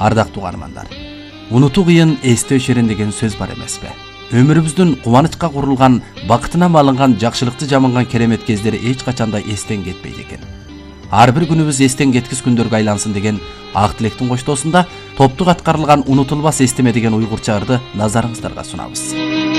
Ардактуу угармандар, унутуу кыйын, эстөө шерен деген сөз бар эмеспи? Өмүрүбүздүн кубанычка курулган, бакытынан алынган, жакшылыкты жаманган керемет кездери эч качанда эстен кетпейт экен. Ар бир күнүбүз эстен кеткис күндөргө айлансын деген ак тилектин коштоосунда топтук аткарылган унутулбас эстеме деген уйгурча ырды назарыңыздарга сунабыз.